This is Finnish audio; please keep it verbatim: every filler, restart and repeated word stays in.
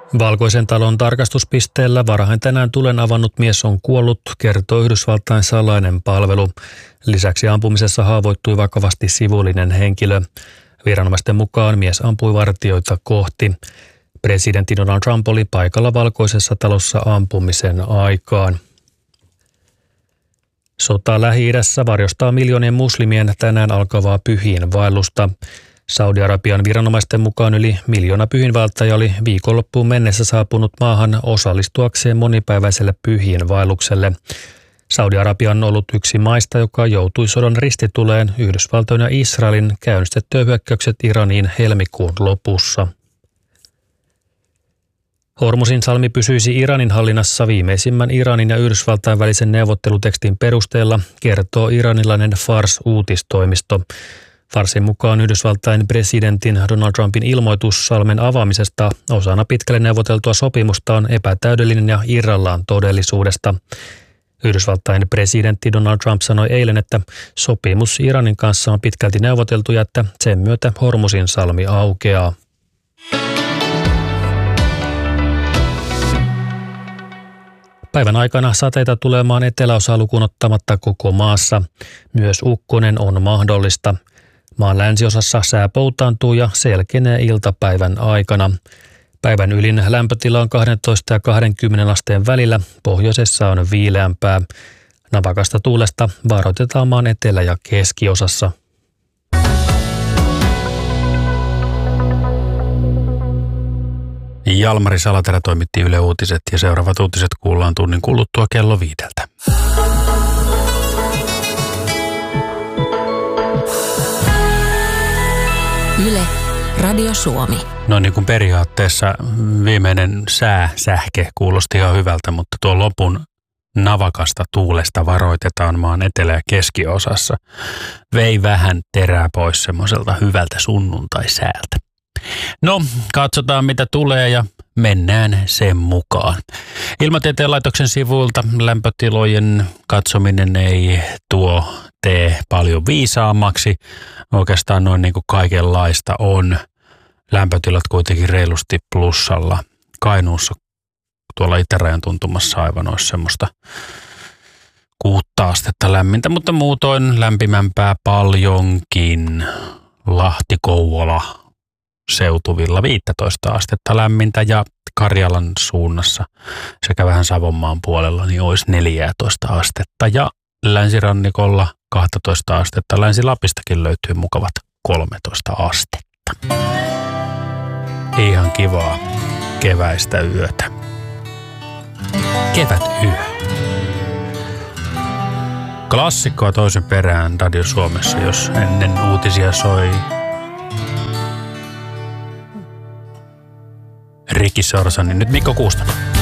Valkoisen talon tarkastuspisteellä varhain tänään tulen avannut mies on kuollut, kertoo Yhdysvaltain salainen palvelu. Lisäksi ampumisessa haavoittui vakavasti sivullinen henkilö. Viranomaisten mukaan mies ampui vartijoita kohti. Presidentti Donald Trump oli paikalla Valkoisessa talossa ampumisen aikaan. Sota Lähi-idässä varjostaa miljoonien muslimien tänään alkavaa pyhiinvaellusta. Saudi-Arabian viranomaisten mukaan yli miljoona pyhiinvaeltaja oli viikonloppuun mennessä saapunut maahan osallistuakseen monipäiväiselle pyhiinvaellukselle. Saudi-Arabia on ollut yksi maista, joka joutui sodan ristituleen Yhdysvaltojen ja Israelin käynnistettyä hyökkäykset Iraniin helmikuun lopussa. Hormuzin salmi pysyisi Iranin hallinnassa viimeisimmän Iranin ja Yhdysvaltain välisen neuvottelutekstin perusteella, kertoo iranilainen Fars-uutistoimisto. Farsin mukaan Yhdysvaltain presidentin Donald Trumpin ilmoitus salmen avaamisesta osana pitkälle neuvoteltua sopimusta on epätäydellinen ja irrallaan todellisuudesta. Yhdysvaltain presidentti Donald Trump sanoi eilen, että sopimus Iranin kanssa on pitkälti neuvoteltu ja että sen myötä Hormuzin salmi aukeaa. Päivän aikana sateita tulemaan eteläosaa lukuun ottamatta koko maassa. Myös ukkonen on mahdollista. Maan länsiosassa sää poutaantuu ja selkenee iltapäivän aikana. Päivän ylin lämpötila on kaksitoista ja kaksikymmentä asteen välillä, pohjoisessa on viileämpää. Navakasta tuulesta varoitetaan maan etelä- ja keskiosassa. Jalmari Salaterä toimitti Yle Uutiset ja seuraavat uutiset kuullaan tunnin kuluttua kello viideltä. Yle, Radio Suomi. No niin kuin periaatteessa viimeinen sääsähke kuulosti ihan hyvältä, mutta tuo lopun navakasta tuulesta varoitetaan maan etelä- ja keskiosassa. Vei vähän terää pois semmoiselta hyvältä sunnuntaisäältä. No, katsotaan mitä tulee ja mennään sen mukaan. Ilmatieteen laitoksen sivuilta lämpötilojen katsominen ei tuo tee paljon viisaammaksi. Oikeastaan noin niin kuin kaikenlaista on. Lämpötilat kuitenkin reilusti plussalla. Kainuussa tuolla itärajan tuntumassa aivan olisi semmoista kuutta astetta lämmintä, mutta muutoin lämpimämpää paljonkin. Lahti, Kouvola seutuvilla viisitoista astetta lämmintä ja Karjalan suunnassa sekä vähän Savonmaan puolella niin olisi neljätoista astetta ja länsirannikolla kaksitoista astetta. Länsi-Lapistakin löytyy mukavat kolmetoista astetta. Ihan kivaa keväistä yötä. Kevätyö. Klassikkoa toisen perään Radio Suomessa, jos ennen uutisia soi Ricky Sorsa, niin nyt Mikko Kuustonen.